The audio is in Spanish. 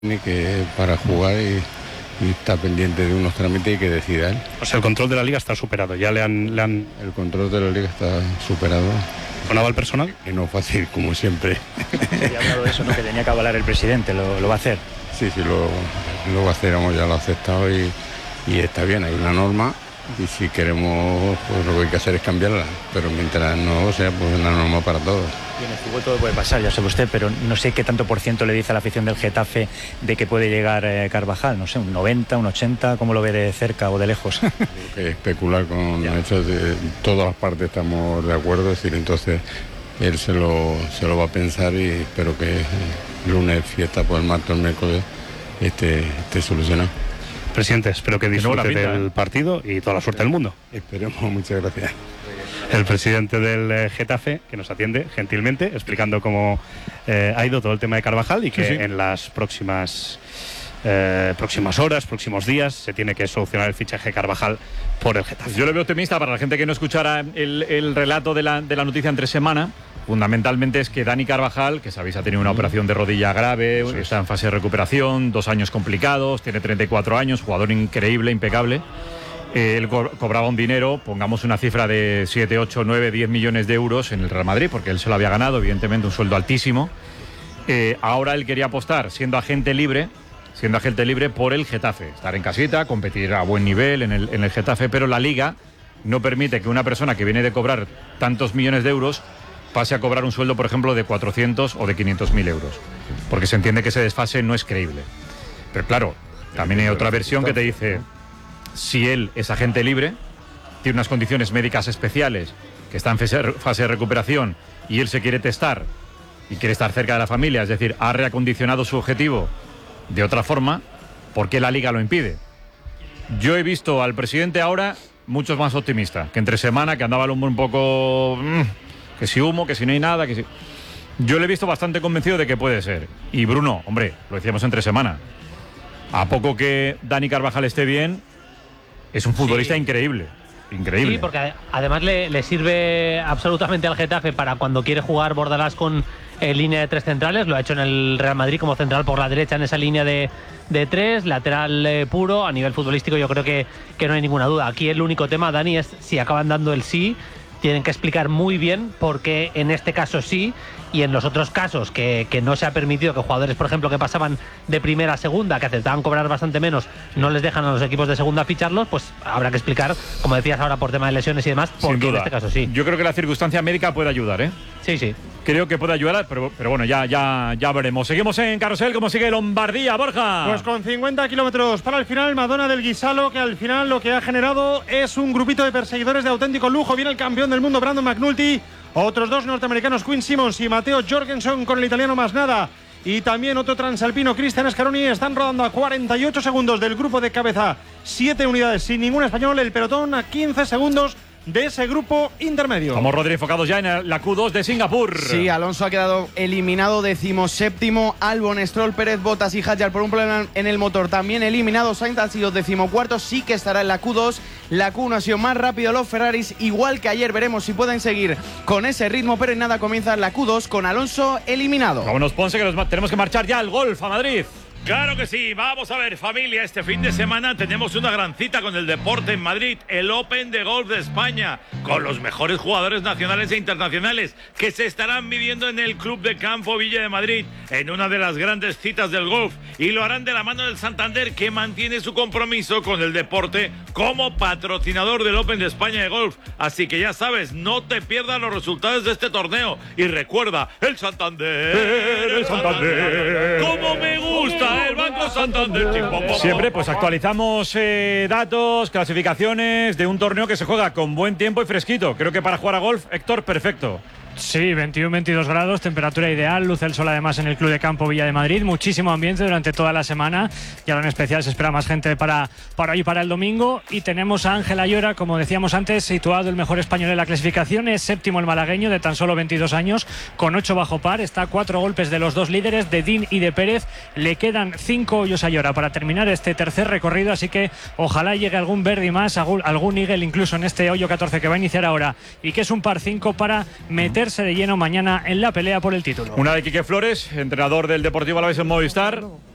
Tiene que para jugar y está pendiente de unos trámites y que decida él. O sea, el control de la liga está superado, ya le han... El control de la liga está superado. ¿Con aval personal? Y no fácil, como siempre. Se había hablado de eso, ¿no? Que tenía que avalar el presidente, ¿lo va a hacer? Sí, lo va a hacer, ya lo ha aceptado y está bien, hay una norma y si queremos, pues lo que hay que hacer es cambiarla, pero mientras no sea, pues una norma para todos. Y en el fútbol todo puede pasar, ya sabe usted, pero no sé qué tanto por ciento le dice a la afición del Getafe de que puede llegar Carvajal, no sé, un 90, un 80, ¿cómo lo ve de cerca o de lejos? Que especular con eso, de todas las partes estamos de acuerdo, es decir, entonces él se lo va a pensar y espero que lunes, fiesta, pues el martes, el miércoles esté solucionado. Presidente, espero que disfrute del partido y toda la suerte del mundo. Esperemos, muchas gracias. El presidente del Getafe, que nos atiende gentilmente, explicando cómo ha ido todo el tema de Carvajal y que en las próximas horas, próximos días, se tiene que solucionar el fichaje de Carvajal por el Getafe. Yo le veo optimista. Para la gente que no escuchara el relato de la noticia entre semana, fundamentalmente es que Dani Carvajal, que sabéis ha tenido una operación de rodilla grave, está en fase de recuperación, 2 años complicados, tiene 34 años, jugador increíble, impecable. Él cobraba un dinero, pongamos una cifra de 7, 8, 9, 10 millones de euros en el Real Madrid, porque él se lo había ganado, evidentemente un sueldo altísimo. Ahora él quería apostar, siendo agente libre por el Getafe, estar en casita, competir a buen nivel en el Getafe, pero la Liga no permite que una persona que viene de cobrar tantos millones de euros pase a cobrar un sueldo, por ejemplo, de 400 o de 500.000 euros, porque se entiende que ese desfase no es creíble. Pero claro, también hay otra versión que te dice, si él es agente libre, tiene unas condiciones médicas especiales, que está en fase de recuperación y él se quiere testar y quiere estar cerca de la familia, es decir, ha reacondicionado su objetivo de otra forma, ¿por qué la Liga lo impide? Yo he visto al presidente ahora mucho más optimista que entre semana, que andaba el humor un poco... que si humo, que si no hay nada, que si... Yo le he visto bastante convencido de que puede ser. Y Bruno, hombre, lo decíamos entre semana, a poco que Dani Carvajal esté bien, es un futbolista increíble. Increíble. Sí, porque además le sirve absolutamente al Getafe para cuando quiere jugar Bordalás con línea de 3 centrales. Lo ha hecho en el Real Madrid como central por la derecha en esa línea de 3, lateral puro. A nivel futbolístico yo creo que no hay ninguna duda. Aquí el único tema, Dani, es si acaban dando el sí, tienen que explicar muy bien por qué en este caso sí y en los otros casos que no se ha permitido, que jugadores, por ejemplo, que pasaban de primera a segunda, que aceptaban cobrar bastante menos, no les dejan a los equipos de segunda ficharlos, pues habrá que explicar, como decías ahora, por tema de lesiones y demás, por qué en este caso sí. Yo creo que la circunstancia médica puede ayudar, ¿eh? Sí. Creo que puede ayudar, pero bueno, ya veremos. Seguimos en Carrusel, ¿cómo sigue Lombardía, Borja? Pues con 50 kilómetros para el final, Madonna del Guisalo, que al final lo que ha generado es un grupito de perseguidores de auténtico lujo. Viene el campeón del mundo, Brandon McNulty, otros 2 norteamericanos, Quinn Simmons y Matteo Jorgensen, con el italiano más nada. Y también otro transalpino, Cristian Ascaroni. Están rodando a 48 segundos del grupo de cabeza, 7 unidades sin ningún español. El pelotón a 15 segundos de ese grupo intermedio. Estamos, Rodri, enfocados ya en la Q2 de Singapur. Sí, Alonso ha quedado eliminado 17º, Albon, Stroll, Pérez, Bottas y Hadjar por un problema en el motor también eliminado. Sainz ha sido 14º, sí que estará en la Q2. La Q1 ha sido más rápido los Ferraris, igual que ayer. Veremos si pueden seguir con ese ritmo, pero en nada comienza la Q2 con Alonso eliminado. Vámonos, Ponce, que tenemos que marchar ya al golf a Madrid. Claro que sí, vamos a ver, familia, este fin de semana tenemos una gran cita con el deporte en Madrid, el Open de Golf de España, con los mejores jugadores nacionales e internacionales que se estarán midiendo en el Club de Campo Villa de Madrid, en una de las grandes citas del golf, y lo harán de la mano del Santander, que mantiene su compromiso con el deporte como patrocinador del Open de España de Golf. Así que ya sabes, no te pierdas los resultados de este torneo, y recuerda, el Santander, ¡cómo me gusta el Banco Santander! Siempre pues actualizamos datos, clasificaciones de un torneo que se juega con buen tiempo y fresquito. Creo que para jugar a golf, Héctor, perfecto. Sí, 21-22 grados, temperatura ideal, luce el sol además en el Club de Campo Villa de Madrid, muchísimo ambiente durante toda la semana y ahora en especial se espera más gente para hoy, para el domingo, y tenemos a Ángel Ayora, como decíamos antes, situado el mejor español en la clasificación, es 7º el malagueño de tan solo 22 años, con 8 bajo par, está a 4 golpes de los 2 líderes, de Dean y de Pérez, le quedan 5 hoyos a Ayora para terminar este tercer recorrido, así que ojalá llegue algún birdie más, algún eagle incluso en este hoyo 14 que va a iniciar ahora y que es un par 5 para meterse de lleno mañana en la pelea por el título. Una de Quique Flores, entrenador del Deportivo Alavés en Movistar.